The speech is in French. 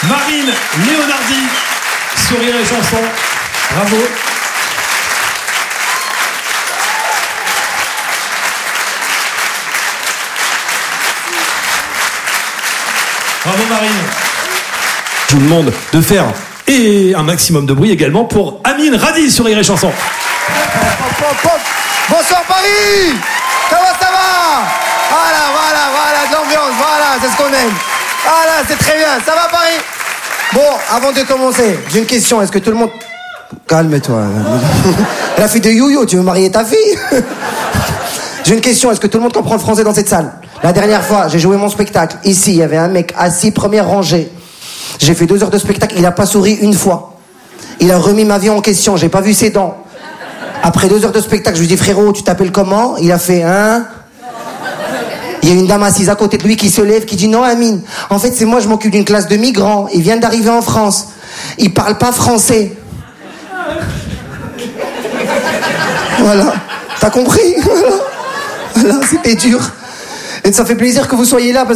Marine Leonardi sur Rire et Chanson. Bravo. Bravo Marine. Je vous demande de faire et un maximum de bruit également pour Amine Radi sur Rire et Chanson. Bonsoir Paris. Comment ça va? Voilà, de l'ambiance, voilà, c'est ce qu'on aime. Voilà, c'est très bien, ça va Paris? Bon, avant de commencer, j'ai une question, est-ce que tout le monde... Calme-toi. La fille de Yo-Yo, tu veux marier ta fille? J'ai une question, est-ce que tout le monde comprend le français dans cette salle? La dernière fois, j'ai joué mon spectacle. Ici, il y avait un mec assis, première rangée. J'ai fait 2 heures de spectacle, il a pas souri une fois. Il a remis ma vie en question, j'ai pas vu ses dents. Après 2 heures de spectacle, je lui dis frérot, tu t'appelles comment? Il a fait hein? Il y a une dame assise à côté de lui qui se lève, qui dit non Amine, en fait c'est moi, je m'occupe d'une classe de migrants. Ils viennent d'arriver en France. Ils parlent pas français. Voilà. T'as compris? Voilà, c'était dur. Et ça fait plaisir que vous soyez là parce